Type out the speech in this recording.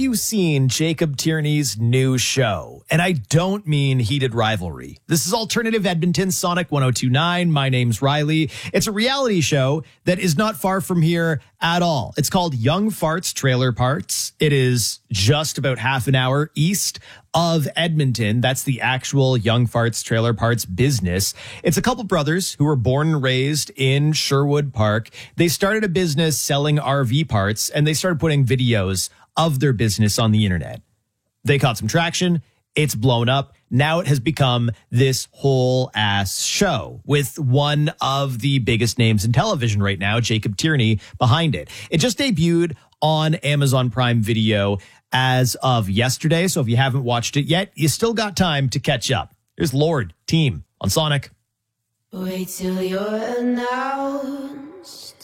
you seen Jacob Tierney's new show? And I don't mean Heated Rivalry. This is Alternative Edmonton, Sonic 102.9. My name's Riley. It's a reality show that is not far from here at all. It's called Young Farts Trailer Parks. It is just about half an hour east of Edmonton. That's the actual Young Farts Trailer Parks business. It's a couple brothers who were born and raised in Sherwood Park. They started a business selling RV parts, and they started putting videos of their business on the internet. They caught some traction. It's blown up. Now it has become this whole ass show with one of the biggest names in television right now, Jacob Tierney, behind it. It just debuted on Amazon Prime Video as of yesterday. So if you haven't watched it yet, you still got time to catch up. Here's Lord Team on Sonic. Wait till you're announced.